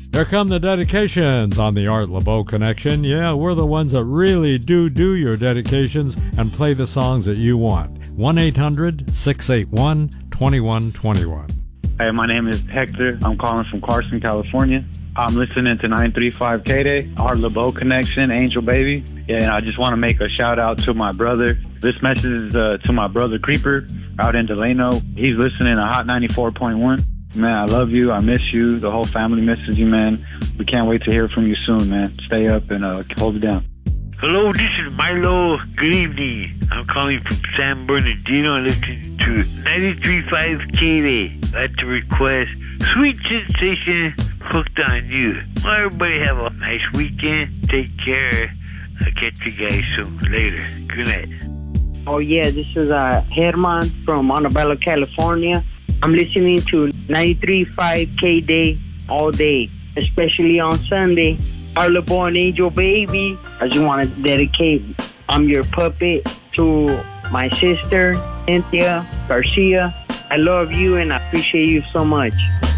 Here come the dedications on the Art Laboe Connection. Yeah, we're the ones that really do your dedications and play the songs that you want. 1-800-681-2121. Hey, my name is Hector. I'm calling from Carson, California. I'm listening to 935 K-Day, Art Laboe Connection, Angel Baby. Yeah, and I just want to make a shout out to my brother. This message is to my brother Creeper out in Delano. He's listening to Hot 94.1. Man, I love you. I miss you. The whole family misses you, man. We can't wait to hear from you soon, man. Stay up and hold it down. Hello, this is Milo. Good evening. I'm calling from San Bernardino and listening to 93.5 K-Day. I'd like to request Sweet Sensation, Hooked on You. Well, everybody have a nice weekend. Take care. I'll catch you guys soon. Later. Good night. Oh, yeah, this is Herman from Montebello, California. I'm listening to 93.5 K-Day all day, especially on Sunday. Art Laboe and Angel Baby. I just want to dedicate I'm Your Puppet to my sister, Cynthia Garcia. I love you and I appreciate you so much.